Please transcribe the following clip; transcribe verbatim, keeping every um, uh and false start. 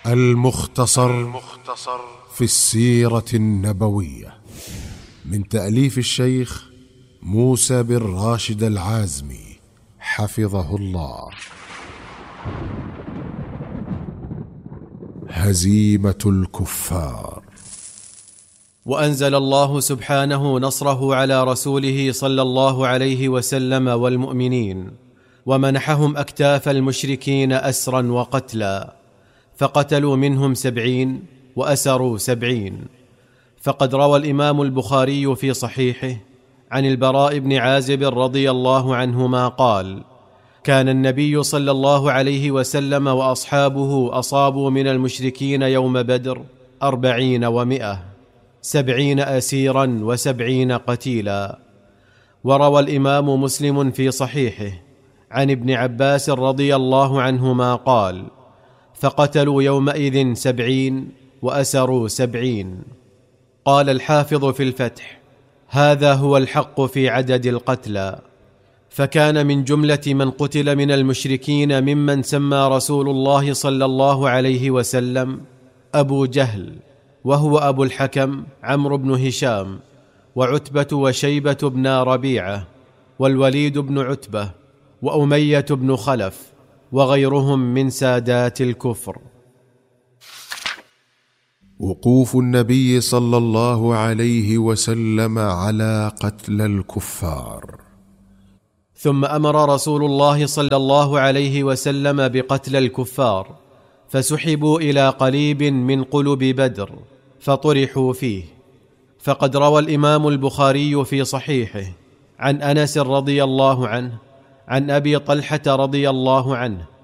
المختصر في السيرة النبوية من تأليف الشيخ موسى بن راشد العازمي حفظه الله. هزيمة الكفار. وأنزل الله سبحانه نصره على رسوله صلى الله عليه وسلم والمؤمنين، ومنحهم أكتاف المشركين أسرا وقتلا، فقتلوا منهم سبعين وأسروا سبعين. فقد روى الإمام البخاري في صحيحه عن البراء بن عازب رضي الله عنهما قال: كان النبي صلى الله عليه وسلم وأصحابه أصابوا من المشركين يوم بدر أربعين ومئة، سبعين أسيرا وسبعين قتيلا. وروى الإمام مسلم في صحيحه عن ابن عباس رضي الله عنهما قال: فقتلوا يومئذ سبعين وأسروا سبعين. قال الحافظ في الفتح: هذا هو الحق في عدد القتلى. فكان من جملة من قتل من المشركين ممن سمى رسول الله صلى الله عليه وسلم أبو جهل، وهو أبو الحكم عمرو بن هشام، وعتبة وشيبة بن ربيعة، والوليد بن عتبة، وأمية بن خلف، وغيرهم من سادات الكفر. وقوف النبي صلى الله عليه وسلم على قتل الكفار. ثم أمر رسول الله صلى الله عليه وسلم بقتل الكفار، فسحبوا إلى قليب من قلب بدر فطرحوا فيه. فقد روى الإمام البخاري في صحيحه عن أنس رضي الله عنه عن أبي طلحة رضي الله عنه